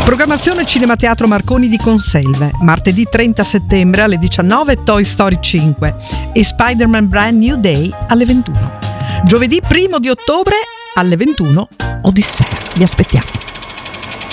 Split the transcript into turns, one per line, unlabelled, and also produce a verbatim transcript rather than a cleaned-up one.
Programmazione Cinema Teatro Marconi di Conselve. Martedì trenta settembre alle diciannove Toy Story cinque e Spider-Man Brand New Day alle ventuno. Giovedì primo di ottobre alle ventuno Odissea. Vi aspettiamo.